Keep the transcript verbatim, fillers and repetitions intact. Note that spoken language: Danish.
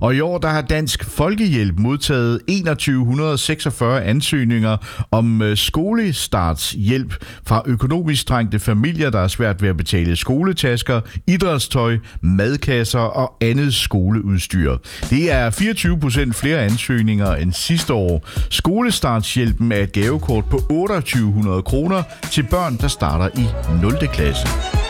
Og i år der har Dansk Folkehjælp modtaget to tusind et hundrede og seksogfyrre ansøgninger om skolestartshjælp fra økonomisk trængte familier, der er svært ved at betale skoletasker, idrætstøj, madkasser og andet skoleudstyr. Det er fireogtyve procent flere ansøgninger end sidste år. Skolestartshjælpen er et gavekort på to tusind otte hundrede kroner til børn, der starter i nul klasse.